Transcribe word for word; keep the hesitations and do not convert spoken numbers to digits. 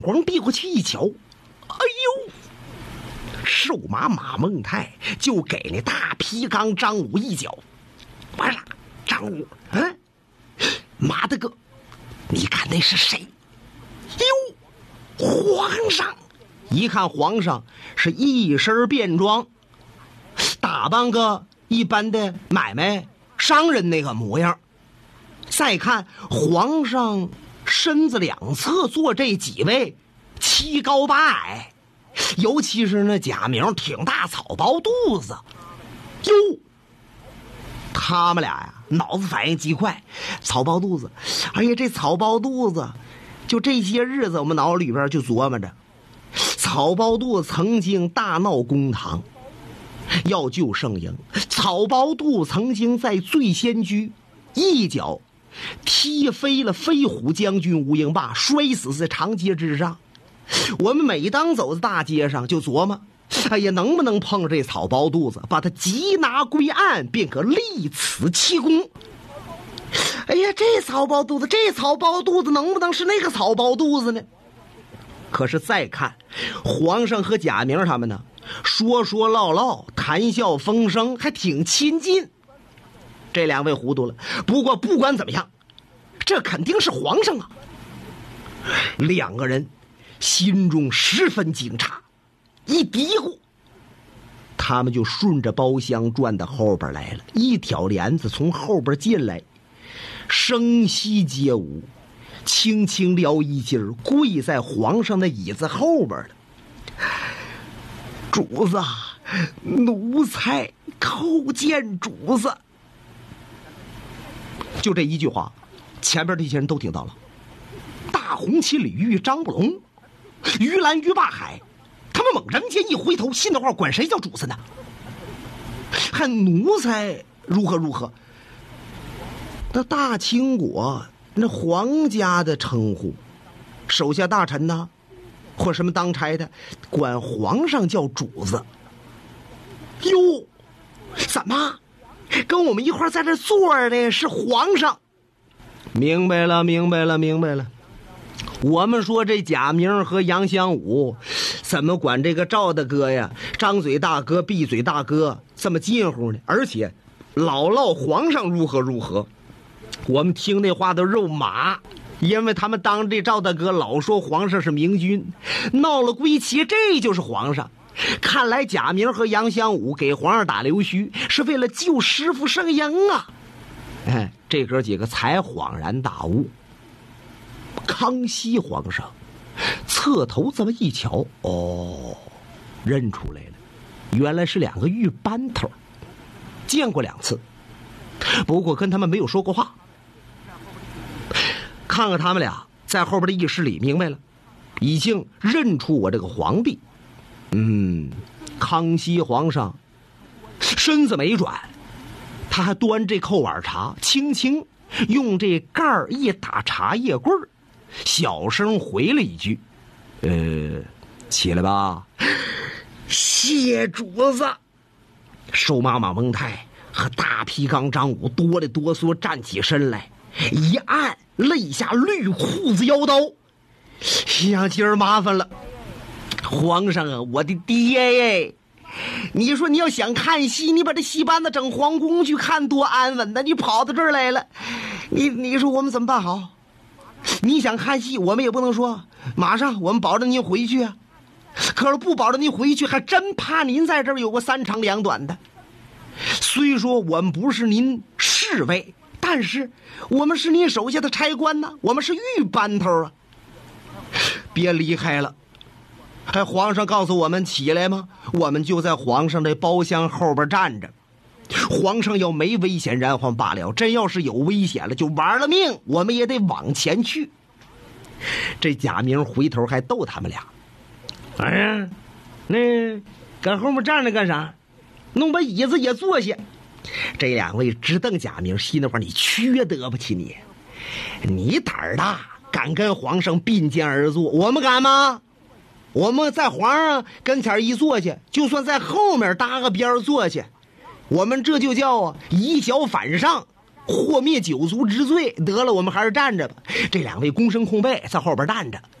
光递过去一瞧，哎呦！瘦马马孟泰就给那大皮缸张武一脚。完了，张武，嗯，马大哥，你看那是谁？哟，皇上！一看皇上是一身便装，打扮个一般的买卖商人那个模样。再看皇上身子两侧坐这几位七高八矮，尤其是那贾明挺大草包肚子。哟，他们俩呀脑子反应极快，草包肚子，哎呀，这草包肚子就这些日子我们脑里边就琢磨着，草包肚子曾经大闹公堂要救圣婴，草包肚曾经在醉仙居一脚踢飞了飞虎将军吴英霸，摔死在长街之上。我们每当走在大街上就琢磨，哎呀，能不能碰这草包肚子，把他缉拿归案，便可立此奇功。哎呀，这草包肚子，这草包肚子能不能是那个草包肚子呢？可是再看皇上和贾明他们呢，说说唠唠，谈笑风生，还挺亲近。这两位糊涂了，不过不管怎么样，这肯定是皇上啊。两个人心中十分惊诧，一嘀咕，他们就顺着包厢转到后边来了，一挑帘子从后边进来，声息皆无，轻轻撩衣襟，跪在皇上的椅子后边了。主子，奴才叩见主子。就这一句话，前边这些人都听到了。大红旗李煜、张不龙、于兰、于霸海，他们猛然间一回头，信的话管谁叫主子呢？还奴才如何如何？那大清国那皇家的称呼，手下大臣呢，或什么当差的，管皇上叫主子。哟，怎么跟我们一块在这坐的是皇上？明白了，明白了，明白了。我们说这贾明和杨香武怎么管这个赵大哥呀，张嘴大哥闭嘴大哥这么近乎呢？而且老唠皇上如何如何，我们听那话都肉麻，因为他们当这赵大哥老说皇上是明君，闹了归齐，这就是皇上。看来贾明和杨香武给皇上打溜须，是为了救师傅圣婴啊！哎，这哥几个才恍然大悟。康熙皇上侧头这么一瞧，哦，认出来了，原来是两个玉班头，见过两次，不过跟他们没有说过话。看看他们俩在后边的议事里，明白了，已经认出我这个皇帝。嗯，康熙皇上身子没转，他还端这扣碗茶，轻轻用这盖儿一打茶叶棍儿，小声回了一句：“呃，起来吧。”谢主子。瘦马马蒙泰和大皮缸张武哆里哆嗦站起身来，一按肋下绿裤子腰刀。呀，今儿麻烦了，皇上啊，我的爹耶！你说你要想看戏，你把这戏班子整皇宫去看多安稳呢，你跑到这儿来了，你你说我们怎么办好？你想看戏，我们也不能说马上我们保证您回去啊。可是不保证您回去，还真怕您在这儿有个三长两短的。虽说我们不是您侍卫，但是我们是您手下的差官呢，我们是御班头啊。别离开了，还皇上告诉我们起来吗？我们就在皇上的包厢后边站着。皇上要没危险然后罢了，真要是有危险了，就玩了命，我们也得往前去。这贾明回头还逗他们俩：“哎呀，那搁后面站着干啥？弄把椅子也坐下。”这两位直瞪贾明，心里话：“你缺德不起你？你胆儿大，敢跟皇上并肩而坐，我们敢吗？我们在皇上跟前一坐下，就算在后面搭个边坐下，我们这就叫啊以小反上，祸灭九族之罪。得了，我们还是站着吧。”这两位躬身空背在后边站着。